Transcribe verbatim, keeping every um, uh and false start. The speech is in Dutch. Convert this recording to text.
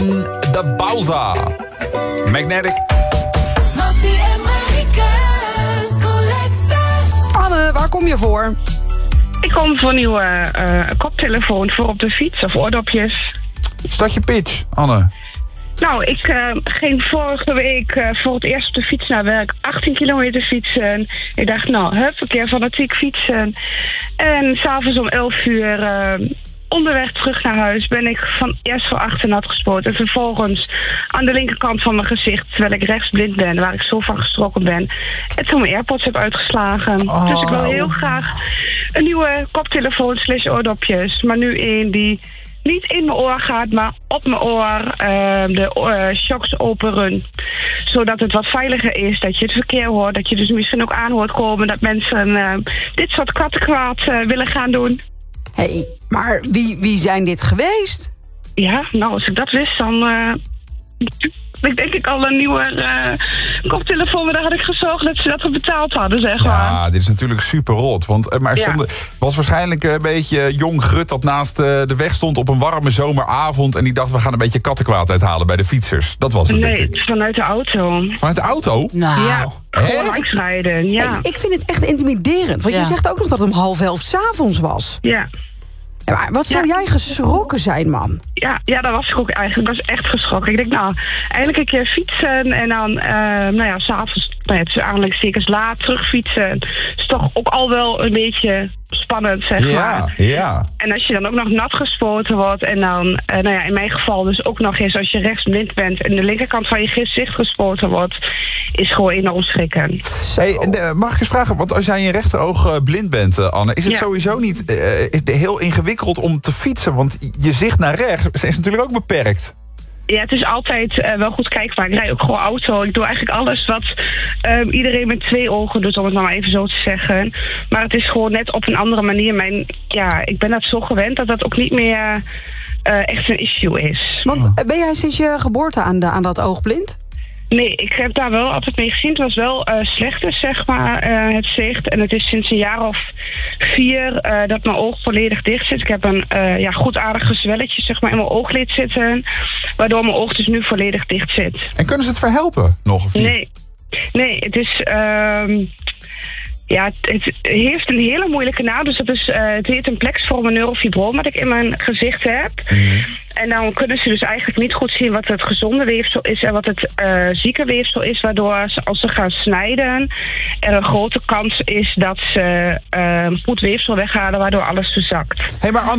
de Bauza. Magnetic. Mattie en Marika's Collector. Anne, waar kom je voor? Ik kom voor een nieuwe uh, koptelefoon voor op de fiets of oordopjes. Start je pitch, Anne. Nou, ik uh, ging vorige week uh, voor het eerst op de fiets naar werk. achttien kilometer fietsen. Ik dacht, nou, huppakee, fanatiek fietsen. En s'avonds om elf uur... Uh, onderweg terug naar huis ben ik van eerst voor achter nat gespoten. En vervolgens aan de linkerkant van mijn gezicht, terwijl ik rechtsblind ben, waar ik zo van geschrokken ben. En toen mijn AirPods heb uitgeslagen. Oh. Dus ik wil heel graag een nieuwe koptelefoon slash oordopjes. Maar nu één die niet in mijn oor gaat, maar op mijn oor uh, de uh, shocks openen. Zodat het wat veiliger is, dat je het verkeer hoort. Dat je dus misschien ook aan hoort komen dat mensen uh, dit soort kattenkwaad uh, willen gaan doen. Hé, hey, maar wie, wie zijn dit geweest? Ja, nou, als ik dat wist, dan... Uh, ik denk ik al een nieuwe uh, koptelefoon, maar daar had ik gezorgd dat ze dat al betaald hadden, zeg maar. Ja, dit is natuurlijk super rot. Want, uh, maar er stond, ja. was waarschijnlijk een beetje jong grut dat naast uh, de weg stond op een warme zomeravond. En die dacht, we gaan een beetje kattenkwaad uithalen bij de fietsers. Dat was het, nee, denk ik. Vanuit de auto. Vanuit de auto? Nou, ja, gewoon langs rijden, ja. Hey, ik vind het echt intimiderend. Want ja. je zegt ook nog dat het om half elf 's avonds was. Ja. Ja, maar wat zou ja. jij geschrokken zijn, man? Ja, ja, dat was ik ook eigenlijk. Ik was echt geschrokken. Ik denk, nou, eindelijk een keer fietsen en dan, uh, nou ja, s'avonds, nou ja, tussen aanhalingstekens laat terugfietsen. Is toch ook al wel een beetje spannend, zeg ja, maar. Ja, En als je dan ook nog nat gespoten wordt en dan, uh, nou ja, in mijn geval dus ook nog eens als je rechtsblind bent en de linkerkant van je gezicht gespoten wordt, is gewoon enorm schrikken. Hey, uh, mag ik eens vragen, want als jij in je rechteroog uh, blind bent, uh, Anne, is het ja. sowieso niet uh, heel ingewikkeld om te fietsen? Want je zicht naar rechts is natuurlijk ook beperkt. Ja, het is altijd uh, wel goed kijkbaar. Ik rijd ook gewoon auto. Ik doe eigenlijk alles wat uh, iedereen met twee ogen doet, om het nou maar even zo te zeggen. Maar het is gewoon net op een andere manier. Mijn, ja, ik ben dat zo gewend dat dat ook niet meer uh, echt een issue is. Want ben jij sinds je geboorte aan, de, aan dat oog blind? Nee, ik heb daar wel altijd mee gezien. Het was wel uh, slechter, zeg maar, uh, het zicht. En het is sinds een jaar of vier uh, dat mijn oog volledig dicht zit. Ik heb een uh, ja, goed aardig gezwelletje, zeg maar, in mijn ooglid zitten. Waardoor mijn oog dus nu volledig dicht zit. En kunnen ze het verhelpen nog, of niet? Nee, nee het is... Uh, Ja, het heeft een hele moeilijke naam. Dus dat is, uh, het heet een plexvorme neurofibroom wat ik in mijn gezicht heb. Mm. En dan kunnen ze dus eigenlijk niet goed zien wat het gezonde weefsel is en wat het uh, zieke weefsel is. Waardoor ze, als ze gaan snijden, er een grote kans is dat ze uh, goed weefsel weghalen, waardoor alles verzakt. Hey, maar Anne,